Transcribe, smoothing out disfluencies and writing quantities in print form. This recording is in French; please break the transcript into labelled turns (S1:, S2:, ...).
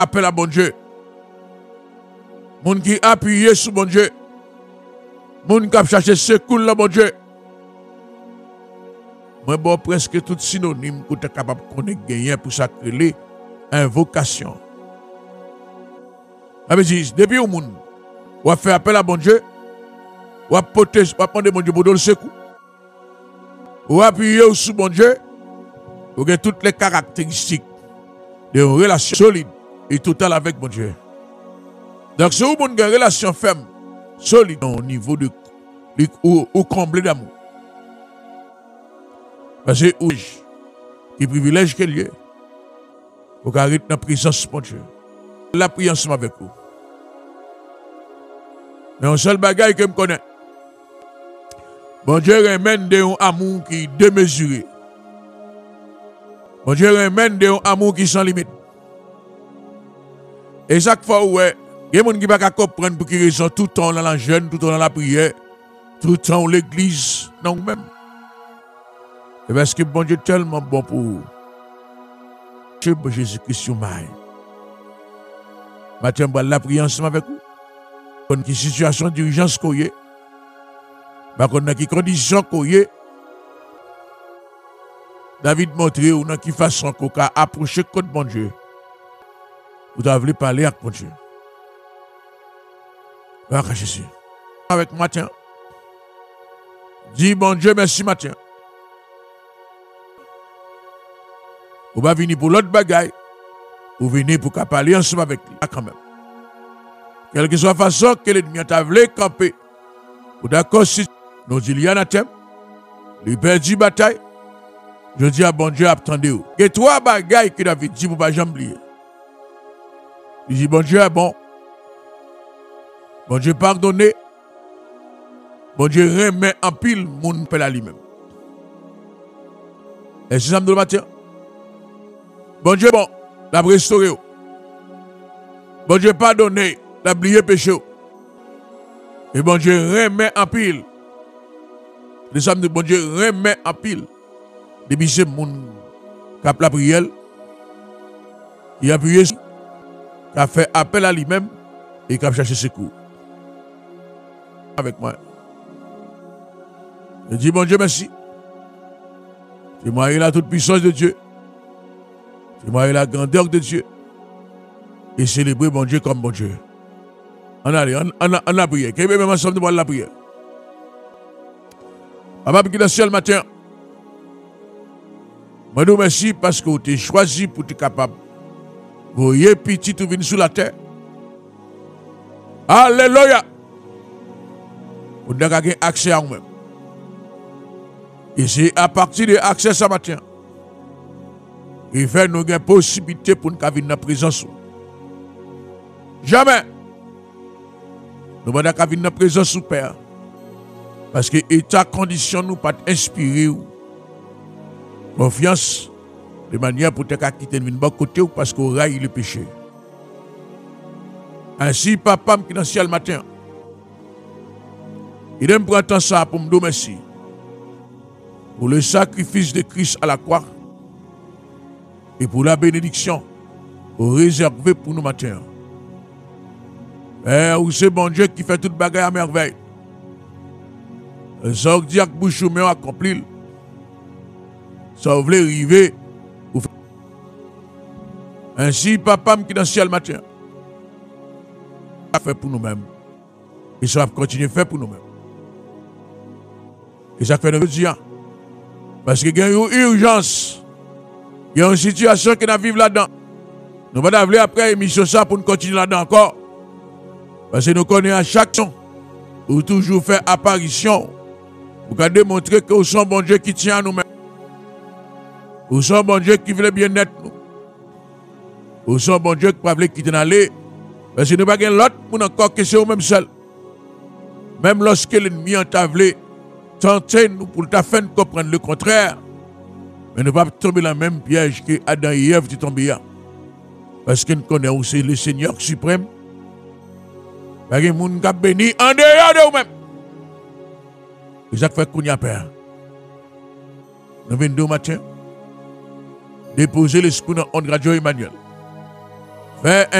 S1: appel à bon Dieu. Moun qui appuyé sur bon Dieu. Moun qui a cherché secours là bon Dieu. Moi bon presque tout synonyme pour être capable de connaître gagner pour ça créer invocation. Ça veut dire depuis au monde ou a fait appel à bon Dieu, ou a porter, ou a demander bon Dieu pour donner le secours. Ou appuyer sur bon Dieu, ou a toutes les caractéristiques de relation solide et totale avec bon Dieu. Donc si vous avez une relation ferme, solide au niveau de ou comblé d'amour. Parce que qui privilège qu'il y a pour arrêter dans la présence de mon Dieu. La prière ensemble avec vous. Mais un seul bagage que je connais. Bon Dieu ramène un amour qui est démesuré. Bon Dieu ramène un amour qui est sans limite. Et chaque fois où il y a des gens qui ne peuvent pas comprendre pour qu'ils raison tout le temps dans la jeûne, tout le temps dans la prière, tout le temps dans l'église, non même. Et parce que bon Dieu est tellement bon pour vous. Jésus-Christ, Mathieu, on va la prière ensemble avec vous. Dans quelle situation d'urgence qu'on y est. Dans quelle condition qu'on y est. David montre ou dans quelle façon qu'on a approché contre bon Dieu. Vous devez parler avec bon Dieu. Avec Jésus. Avec Mathieu. Dis bon Dieu, merci Mathieu. Vous va venir pour l'autre bagaille. Vous venez pour parler ensemble avec lui. Quand même. Quelle que soit la façon que l'ennemi a voulu camper. Ou d'accord, si nous disons, il y a un thème. Il perd bataille. Je dis à bon Dieu, attendez-vous. Il y a trois bagailles que David dit pour ne pas jamais oublier. Il dit, bon Dieu est bon. Bon Dieu pardonné. Bon Dieu remet en pile mon père à lui-même. Et c'est ça me matin. Bon Dieu bon, l'a restauré. Bon Dieu pardonné, l'a oublié péché. Et bon Dieu remet en pile. Le samedi, bon Dieu remet en pile. Depuis ce monde qui a la prière, qui a appuyé, qui a fait appel à lui-même et qui a cherché secours. Avec moi. Je dis bon Dieu merci. C'est moi la toute puissance de Dieu. C'est moi la grandeur de Dieu. Et célébrer bon Dieu comme bon Dieu. On a la prière. Qui est même ensemble de la prière. Papa qui est dans le ciel matin. Je vous remercie parce que vous avez choisi pour être capable. Vous voyez petit tout venir sur la terre. Alléluia. Vous avez accès à vous-même. Et c'est à partir de l'accès ce matin. Il fait nous une possibilité pour nous venir dans la présence. Jamais. Nous ne pouvons pas venir dans la présence du Père. Parce que l'état condition nous pas inspirer confiance de manière pour te quitter de bon côté parce qu'on raille le péché. Ainsi, papa qui est dans le ciel matin, il aime prendre ça pour me dire merci. Pour le sacrifice de Christ à la croix et pour la bénédiction réservée pour nous matin. Père, c'est bon Dieu qui fait toute bagaille à merveille. Ça veut dire que bouche humaine accompli. Ça veut arriver. Ainsi, papa qui est dans le ciel matin, a fait pour nous-mêmes. Et ça va continuer à faire pour nous-mêmes. Et ça fait nous dire. Parce qu'il y a une urgence. Il y a une situation que nous vivons là-dedans. Nous allons aller après l'émission ça pour nous continuer là-dedans encore. Parce que nous connaissons à chaque son. Ou toujours faire apparition. Pour démontrer que nous sommes bon Dieu qui tient à nous-mêmes. Nous sommes bon Dieu qui veut bien être nous. Nous sommes bon Dieu qui veut quitter aller. Parce que nous n'avons pas l'autre pour encore que c'est nous-mêmes seuls. Même lorsque l'ennemi a voulu tenter nous pour ta faire comprendre le contraire. Mais ne pas tomber dans le même piège que Adam et Ève sont tombés. Parce que nous connaissons aussi le Seigneur suprême. Parce que nous sommes bénis en dehors de nous-mêmes. Et ça fait qu'on y a peur. Nous venons au matin déposer l'esprit dans André Radio Emmanuel. Fais